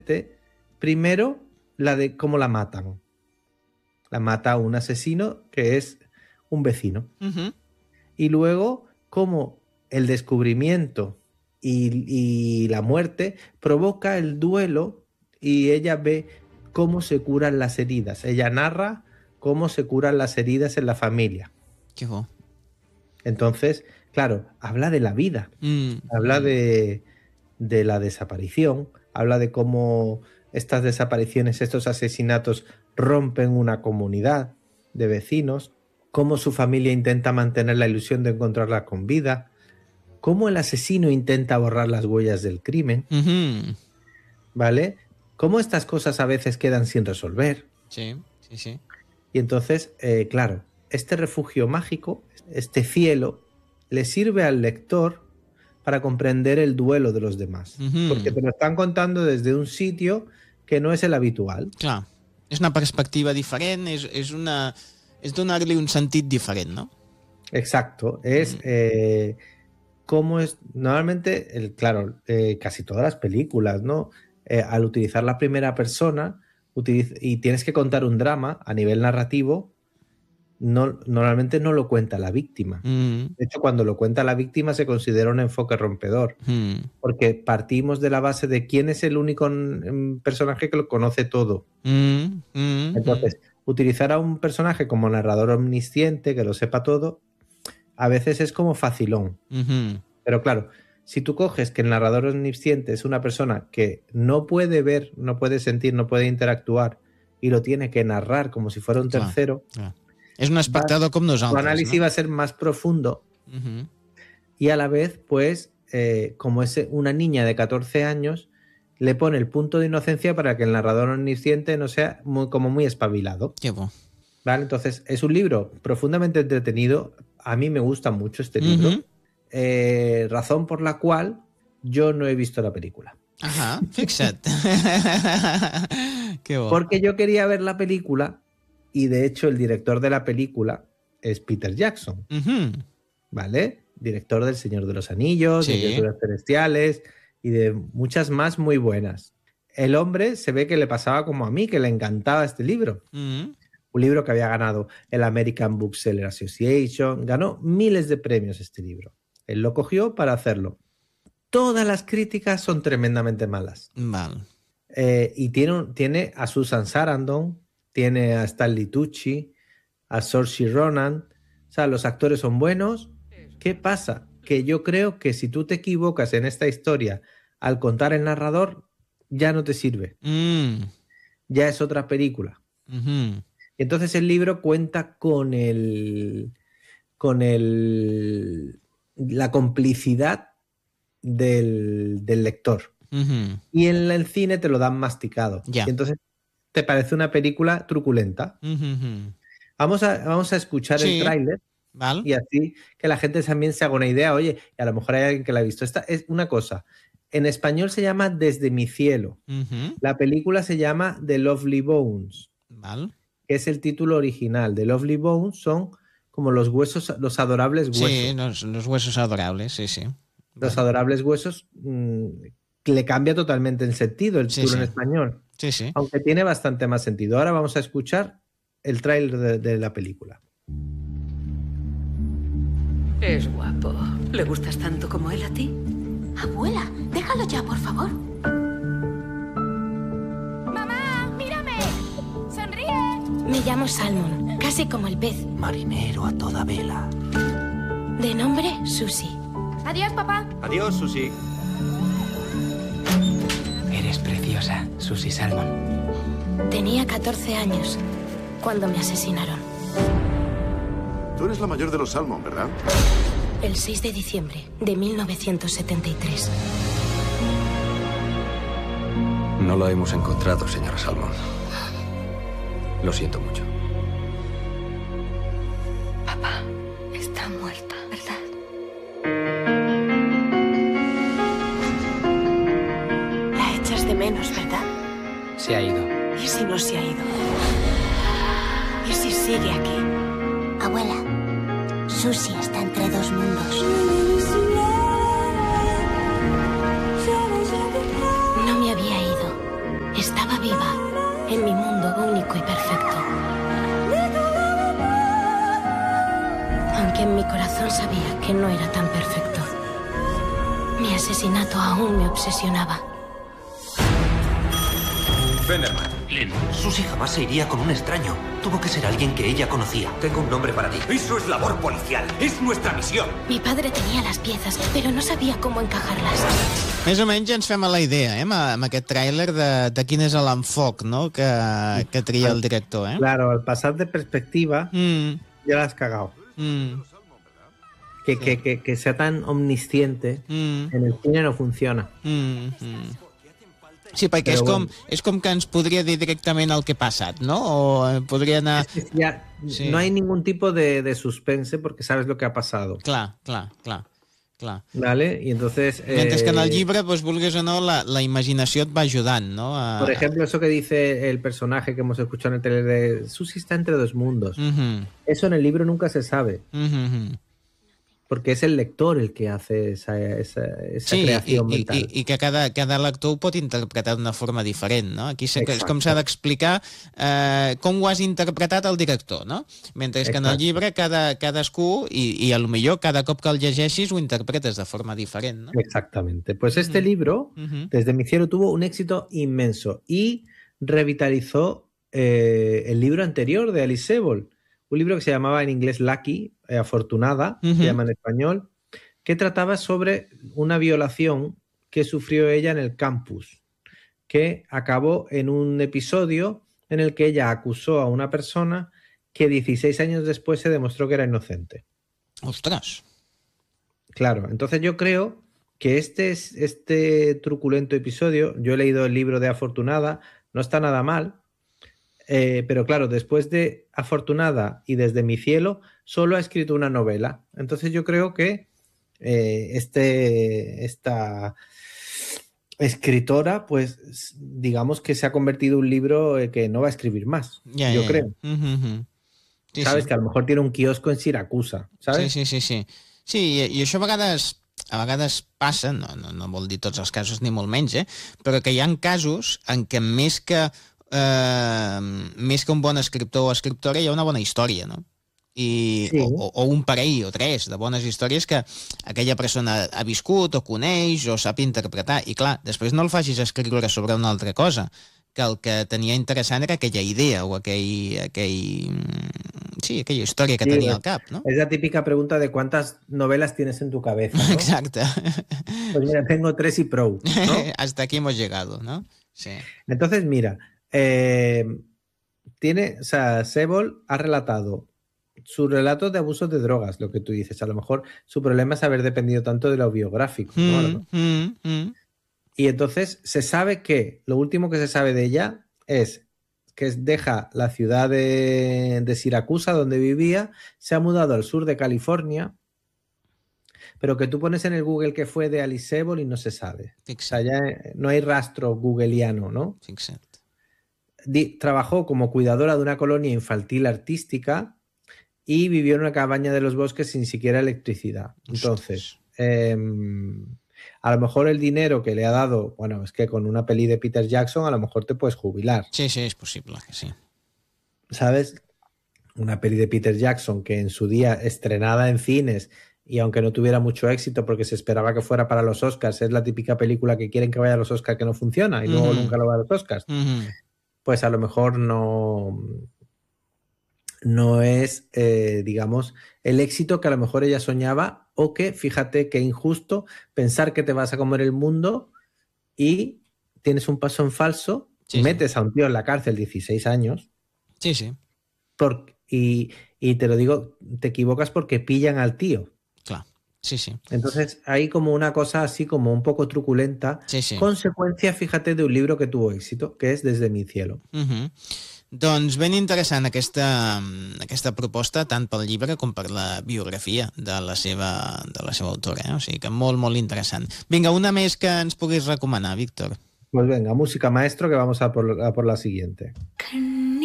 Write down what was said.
Primero, la de cómo la matan. La mata un asesino que es un vecino. Uh-huh. Y luego, cómo el descubrimiento y la muerte provoca el duelo y ella ve cómo se curan las heridas. Ella narra cómo se curan las heridas en la familia. Qué bo. Entonces, claro, habla de la vida, habla de la desaparición, habla de cómo estas desapariciones, estos asesinatos rompen una comunidad de vecinos, cómo su familia intenta mantener la ilusión de encontrarla con vida, cómo el asesino intenta borrar las huellas del crimen, Uh-huh. ¿vale? Cómo estas cosas a veces quedan sin resolver. Sí, sí, sí. Y entonces, claro, este refugio mágico, este cielo, le sirve al lector para comprender el duelo de los demás. Uh-huh. Porque te lo están contando desde un sitio que no és el habitual. Clar, és una perspectiva diferent, és donar-li un sentit diferent, ¿no? Exacto, es cómo es normalmente, claro, casi todas las películas, ¿no? Al utilizar la primera persona y tienes que contar un drama a nivel narrativo, normalmente no lo cuenta la víctima. De hecho, cuando lo cuenta la víctima se considera un enfoque rompedor, porque partimos de la base de quién es el único personaje que lo conoce todo. Entonces, utilizar a un personaje como narrador omnisciente, que lo sepa todo, a veces es como facilón. Pero claro, si tú coges que el narrador omnisciente es una persona que no puede ver, no puede sentir, no puede interactuar y lo tiene que narrar como si fuera un tercero, és un espectador com nosaltres. Tu análisis va a ser más profundo y a la vez, pues, como es una niña de 14 años, le pone el punto de inocencia para que el narrador omnisciente no sea como muy espabilado. Qué bo. ¿Vale? Entonces, es un libro profundamente entretenido. A mí me gusta mucho este libro. Razón por la cual yo no he visto la película. Ajá, fixa't. Qué bo. Porque yo quería ver la película y de hecho el director de la película es Peter Jackson. ¿Vale? Director del Señor de los Anillos, de Criaturas Celestiales y de muchas más muy buenas. El hombre se ve que le pasaba como a mí, que le encantaba este libro. Un libro que había ganado el American Bookseller Association, ganó miles de premios este libro. Él lo cogió para hacerlo. Todas las críticas son tremendamente malas. Val. Y tiene a Susan Sarandon, tiene a Stanley Tucci, a Saoirse Ronan. O sea, los actores son buenos. ¿Qué pasa? Que yo creo que si tú te equivocas en esta historia al contar el narrador, ya no te sirve. Ya es otra película. Entonces el libro cuenta con la complicidad del lector. Y en el cine te lo dan masticado. Y entonces te parece una película truculenta. Vamos a escuchar el tráiler. Val. Y así que la gente también se haga una idea. Oye, y a lo mejor hay alguien que la ha visto. Esta es una cosa. En español se llama Desde mi cielo. La película se llama The Lovely Bones. Val. Que es el título original. The Lovely Bones son como los huesos, los adorables huesos. Sí, los huesos adorables, sí, sí. Los adorables huesos le cambia totalmente el sentido el título en español. Sí, sí. Aunque tiene bastante más sentido. Ahora vamos a escuchar el tráiler de la película. Es guapo. ¿Le gustas tanto como él a ti? Abuela, déjalo ya, por favor. ¡Mamá, mírame! ¡Sonríe! Me llamo Salmon, casi como el pez. Marinero a toda vela. De nombre, Susie. Adiós, papá. Adiós, Susie. Eres preciosa, Susie Salmon. Tenía 14 años cuando me asesinaron. Tú eres la mayor de los Salmon, ¿verdad? El 6 de diciembre de 1973. No la hemos encontrado, señora Salmon. Lo siento mucho. Papá está muerta, ¿verdad? La echas de menos, ¿verdad? Se ha ido. ¿Y si no se ha ido? ¿Y si sigue aquí? Abuela, Susie está entre dos mundos. No me había ido. en mi mundo único y perfecto. Aunque en mi corazón sabía que no era tan perfecto. Mi asesinato aún me obsesionaba. Fennerman. Lynn, Susie jamás se iría con un extraño. Tuvo que ser alguien que ella conocía. Tengo un nombre para ti. Eso es labor policial. Es nuestra misión. Mi padre tenía las piezas, pero no sabía cómo encajarlas. Més o menys ja ens fem a la idea, amb aquest tràiler de quin és l'enfoc, no?, que tria el director, Claro, al pasar de perspectiva, ya la has cagado. Que sea tan omnisciente en el cine no funciona. Sí, perquè és com que ens podria dir directament el que ha passat, no? O podria anar... Es que ya no hay ningún tipo de suspense porque sabes lo que ha pasado. Clar. ¿Vale? Y entonces... Mentre que en el llibre, pues, vulguis o no, la imaginació et va ajudant, no? Por ejemplo, eso que dice el personaje que hemos escuchado en el trailer de Susie está entre dos mundos. Eso en el libro nunca se sabe. Perquè és el lector el que hace esa creació mental. I que cada lector ho pot interpretar d'una forma diferent, no? Aquí és com s'ha d'explicar com ho has interpretat el director, no? Mentre que en el llibre cadascú, i a lo millor cada cop que el llegeixis ho interpretes de forma diferent, ¿no? Exactamente. Pues este libro, Desde mi cielo, tuvo un éxito inmenso y revitalizó el libro anterior de Alice Sebold. Un libro que se llamaba en inglés Lucky, Afortunada, se llama en español, que trataba sobre una violación que sufrió ella en el campus, que acabó en un episodio en el que ella acusó a una persona que 16 años después se demostró que era inocente. ¡Ostras! Claro, entonces yo creo que este truculento episodio, yo he leído el libro de Afortunada, no está nada mal, pero claro, después de Afortunada y Desde mi cielo, solo ha escrito una novela. Entonces yo creo que esta escritora, pues digamos que se ha convertido en un libro que no va a escribir más, yo creo. Sí, ¿sabes? Que a lo mejor tiene un kiosco en Siracusa, ¿sabes? Sí. Sí, i això a vegades passa, no vol dir tots els casos ni molt menys, però que hi ha casos en què més que un bon escriptor o escriptora hi ha una bona història, no? O un parell o tres de bones històries que aquella persona ha viscut o coneix o sap interpretar, i clar, després no el facis escriure sobre una altra cosa, que el que tenia interessant era aquella idea o aquella història que tenia al cap, ¿no? Es la típica pregunta de cuántas novelas tienes en tu cabeza, ¿no? Exacte. Pues mira, tengo 3 y pro, ¿no? Hasta aquí hemos llegado, ¿no? Sí. Entonces, mira, Sebold ha relatado sus relatos de abusos de drogas, lo que tú dices. A lo mejor su problema es haber dependido tanto de lo biográfico, ¿no? Y entonces se sabe que lo último que se sabe de ella es que deja la ciudad de Siracusa, donde vivía, se ha mudado al sur de California, pero que tú pones en el Google que fue de Alice Sebold y no se sabe. O sea, ya no hay rastro googleiano, ¿no? Trabajó como cuidadora de una colonia infantil artística y vivió en una cabaña de los bosques sin siquiera electricidad. Entonces, a lo mejor el dinero que le ha dado, bueno, es que con una peli de Peter Jackson a lo mejor te puedes jubilar. Sí, es posible que sí. ¿Sabes? Una peli de Peter Jackson que en su día estrenada en cines y aunque no tuviera mucho éxito porque se esperaba que fuera para los Oscars, es la típica película que quieren que vaya a los Oscars que no funciona y luego nunca lo va a los Oscars. Pues a lo mejor no es, digamos, el éxito que a lo mejor ella soñaba, o que, fíjate qué injusto pensar que te vas a comer el mundo y tienes un paso en falso, metes a un tío en la cárcel 16 años. Sí. Y te lo digo, te equivocas porque pillan al tío. Claro, sí. Entonces hay como una cosa así como un poco truculenta, consecuencia, fíjate, de un libro que tuvo éxito, que es Desde mi cielo. Doncs ben interessant aquesta proposta, tant pel llibre com per la biografia de la seva autora, O sigui que molt, molt interessant. Vinga, una més que ens puguis recomanar, Víctor. Pues venga, música maestro, que vamos a por la siguiente.